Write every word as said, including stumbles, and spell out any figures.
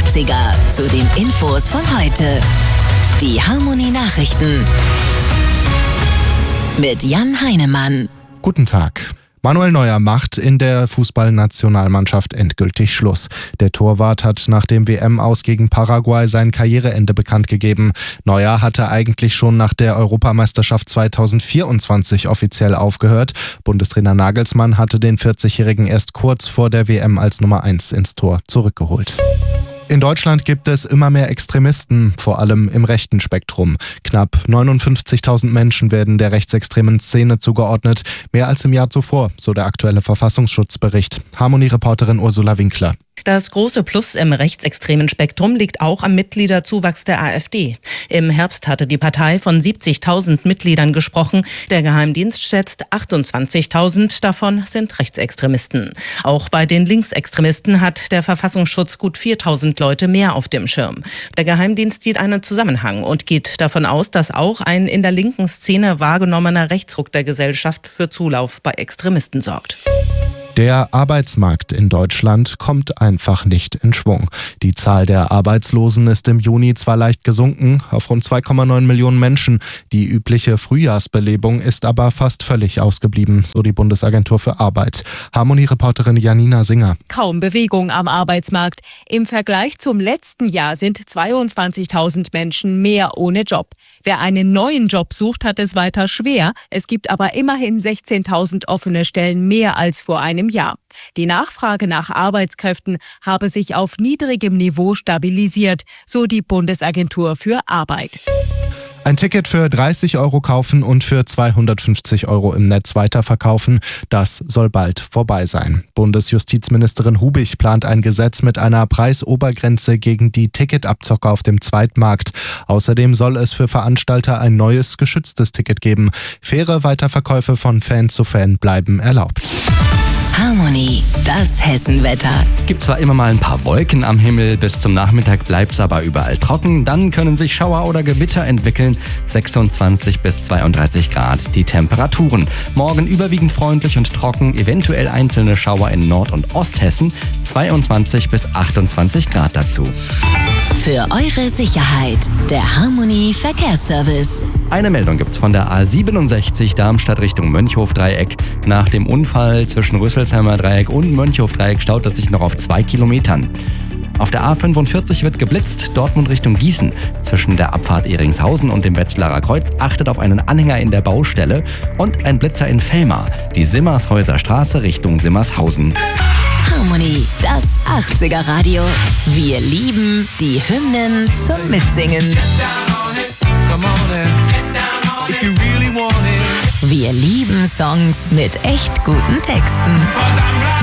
achtziger zu den Infos von heute. Die Harmony Nachrichten mit Jan Heinemann. Guten Tag. Manuel Neuer macht in der Fußballnationalmannschaft endgültig Schluss. Der Torwart hat nach dem W M-Aus gegen Paraguay sein Karriereende bekannt gegeben. Neuer hatte eigentlich schon nach der Europameisterschaft zweitausendvierundzwanzig offiziell aufgehört. Bundestrainer Nagelsmann hatte den vierzigjährigen erst kurz vor der W M als Nummer eins ins Tor zurückgeholt. In Deutschland gibt es immer mehr Extremisten, vor allem im rechten Spektrum. Knapp neunundfünfzigtausend Menschen werden der rechtsextremen Szene zugeordnet, mehr als im Jahr zuvor, so der aktuelle Verfassungsschutzbericht. Harmony-Reporterin Ursula Winkler. Das große Plus im rechtsextremen Spektrum liegt auch am Mitgliederzuwachs der AfD. Im Herbst hatte die Partei von siebzigtausend Mitgliedern gesprochen. Der Geheimdienst schätzt achtundzwanzigtausend, davon sind Rechtsextremisten. Auch bei den Linksextremisten hat der Verfassungsschutz gut viertausend Leute mehr auf dem Schirm. Der Geheimdienst sieht einen Zusammenhang und geht davon aus, dass auch ein in der linken Szene wahrgenommener Rechtsruck der Gesellschaft für Zulauf bei Extremisten sorgt. Der Arbeitsmarkt in Deutschland kommt einfach nicht in Schwung. Die Zahl der Arbeitslosen ist im Juni zwar leicht gesunken, auf rund zwei Komma neun Millionen Menschen. Die übliche Frühjahrsbelebung ist aber fast völlig ausgeblieben, so die Bundesagentur für Arbeit. Harmony-Reporterin Janina Singer. Kaum Bewegung am Arbeitsmarkt. Im Vergleich zum letzten Jahr sind zweiundzwanzigtausend Menschen mehr ohne Job. Wer einen neuen Job sucht, hat es weiter schwer. Es gibt aber immerhin sechzehntausend offene Stellen mehr als vor einem Jahr. Die Nachfrage nach Arbeitskräften habe sich auf niedrigem Niveau stabilisiert, so die Bundesagentur für Arbeit. Ein Ticket für dreißig Euro kaufen und für zweihundertfünfzig Euro im Netz weiterverkaufen, das soll bald vorbei sein. Bundesjustizministerin Hubig plant ein Gesetz mit einer Preisobergrenze gegen die Ticketabzocker auf dem Zweitmarkt. Außerdem soll es für Veranstalter ein neues geschütztes Ticket geben. Faire Weiterverkäufe von Fan zu Fan bleiben erlaubt. Harmony, das Hessenwetter. Gibt zwar immer mal ein paar Wolken am Himmel, bis zum Nachmittag bleibt es aber überall trocken. Dann können sich Schauer oder Gewitter entwickeln. sechsundzwanzig bis zweiunddreißig Grad die Temperaturen. Morgen überwiegend freundlich und trocken, eventuell einzelne Schauer in Nord- und Osthessen. zweiundzwanzig bis achtundzwanzig Grad dazu. Für eure Sicherheit, der Harmony Verkehrsservice. Eine Meldung gibt's von der A siebenundsechzig Darmstadt Richtung Mönchhofdreieck. Nach dem Unfall zwischen Rüsselsheimer Dreieck und Mönchhofdreieck staut es sich noch auf zwei Kilometern. Auf der A fünfundvierzig wird geblitzt, Dortmund Richtung Gießen. Zwischen der Abfahrt Ehringshausen und dem Wetzlarer Kreuz achtet auf einen Anhänger in der Baustelle und ein Blitzer in Vellmar, die Simmershäuser Straße Richtung Simmershausen. Harmony, das achtziger Radio. Wir lieben die Hymnen zum Mitsingen. Wir lieben Songs mit echt guten Texten.